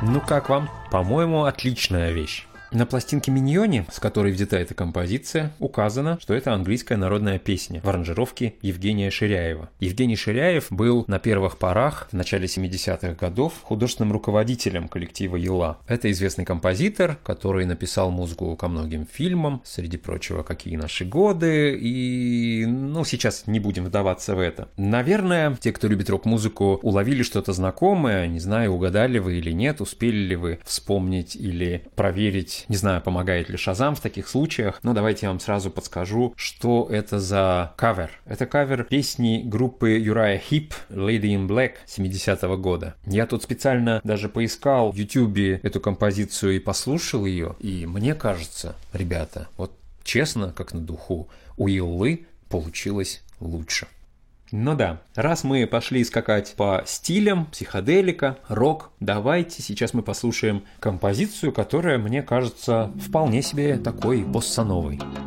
Ну как вам? По-моему, отличная вещь. На пластинке «Миньоне», с которой взята эта композиция, указано, что это английская народная песня в аранжировке Евгения Ширяева. Евгений Ширяев был на первых порах в начале 70-х годов художественным руководителем коллектива «Юла». Это известный композитор, который написал музыку ко многим фильмам, среди прочего «Какие наши годы», и, сейчас не будем вдаваться в это. Наверное, те, кто любит рок-музыку, уловили что-то знакомое, не знаю, угадали вы или нет, успели ли вы вспомнить или проверить. Не знаю, помогает ли Шазам в таких случаях, но давайте я вам сразу подскажу, что это за кавер. Это кавер песни группы Uriah Heep «Lady in Black» 70-го года. Я тут специально даже поискал в YouTube эту композицию и послушал ее, и мне кажется, ребята, вот честно, как на духу, у Юллы получилось лучше. Ну да, раз мы пошли скакать по стилям, психоделика, рок, давайте сейчас мы послушаем композицию, которая, мне кажется, вполне себе такой боссановой.